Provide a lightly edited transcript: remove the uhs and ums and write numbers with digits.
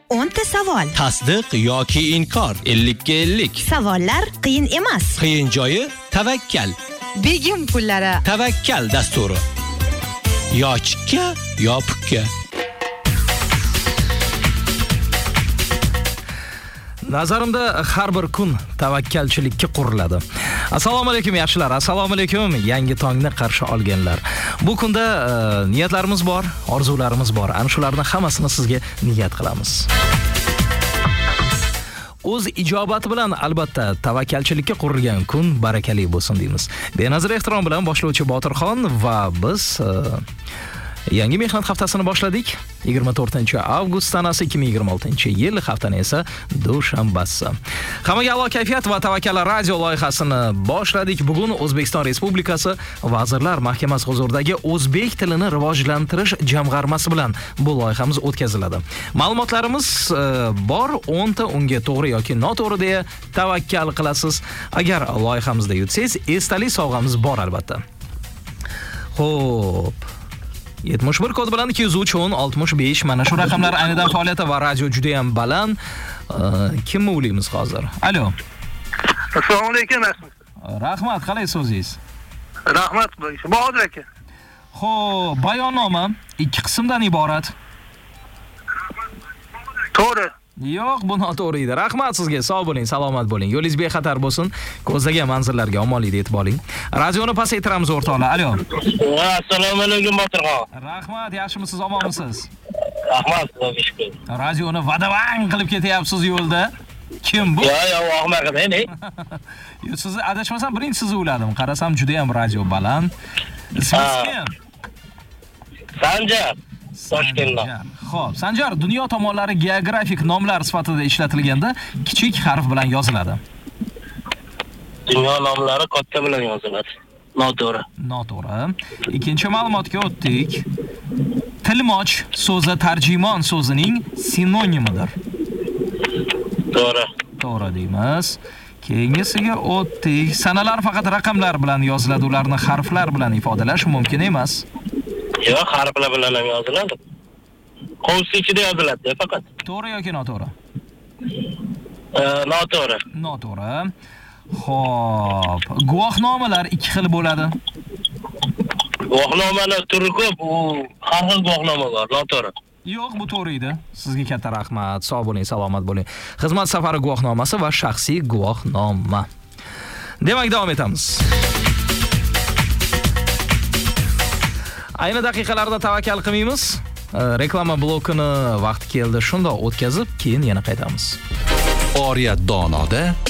10 ta savol. Tasdiq yoki inkor 50 ga 50. Savollar qiyin emas. Qiyin joyi tavakkal. Begim pullari. Tavakkal dasturi. Yo chikka, yo pukka. Nazarimda har bir kun tavakkalchilikka quriladi. Assalomu alaykum yaxshilar, assalomu alaykum yangi tongni qarshi olganlar. Bu kunda niyatlarimiz bor, orzularimiz bor. Ana shularning hammasini sizga niyat qilamiz. O'z ijobati bilan albatta tavakkalchilikka qurilgan kun barakali bo'lsin deymiz. Benazir ehtirom bilan boshlovchi Botirxon va biz yangi mehnat haftasini boshladik. 24-avgust sanasi 2026-yil haftani esa dushanbasi. Hammaga a'lo kayfiyat va tavakkal radio loyihasini boshladik. Bugun O'zbekiston Respublikasi Vazirlar Mahkamasi huzuridagi o'zbek tilini rivojlantirish jamg'armasi bilan bu loyihamiz o'tkaziladi. Ma'lumotlarimiz bor, 10 ta unga to'g'ri yoki noto'g'ri deya tavakkal qilasiz. Agar loyihamizda yutsangiz, esdalik sovg'amiz bor albatta. Xo'p. 71 kod bilan 203 65 mana shu raqamlar aynidan faoliyati va radio juda ham baland. Kimni o'ylaymiz hozir? Alo. Assalomu alaykum. Rahmat, qalaysiz o'zingiz? Rahmat, Bahodir aka. Xo'p, bayonnoma 2 qismdan iborat. To'g'ri. Yo'q, bu noto'g'ri edi. Rahmat sizga, sog' bo'ling, salomat bo'ling. Yo'lingiz bexatar bo'lsin. Ko'zlagan manzillarga omonlikda yetib oling. Radioni pasaytiramiz o'rtoqlar. Alo. Assalomu alaykum Botirxon. Rahmat, yaxshimisiz, omonmisiz? Rahmat, xudoga shukr. Radioni vadavang qilib ketyapsiz yo'lda. Kim bu? Yo'q, oxmaqda, ne? Yo'q, sizni adashmasam birinchi sizni o'yladim. Qarasam juda ham radio baland. Ismingiz kim? Sanjar. Toshkentdan. Xo'p, Sanjar, dunyo tomonlari geografik nomlar sifatida ishlatilganda kichik harf bilan yoziladi. Dunyo nomlari katta bilan yoziladi. Noto'g'ri. Noto'g'ri. Ikkinchi ma'lumotga o'tdik. Tilmoch so'zi tarjimon so'zining sinonimidir. To'g'ri. To'g'ri deymiz. Keyingisiga o'tdik. Sanalar faqat raqamlar bilan yoziladi, ularni harflar bilan ifodalash mumkin emas. Yo'q, harflar bilan ham yoziladi. Qovus ichida yoziladi faqat. To'g'ri yoki noto'g'ri? Noto'g'ri. Noto'g'ri. Xo'p, guvohnomalar 2 xil bo'ladi. Guvohnomalar turi ko'p, u har xil guvohnoma bor, noto'g'ri. Yo'q, bu to'g'ri edi. Sizga katta rahmat. Sog' bo'ling, salomat bo'ling. Xizmat safari guvohnomasi va shaxsiy guvohnoma. Demak, davom etamiz. Ayni daqiqalarda tavakkal qilmaymiz. Reklama blokini vaqti keldi, shunda o'tkazib, keyin yana qaytamiz. Oriyat donoda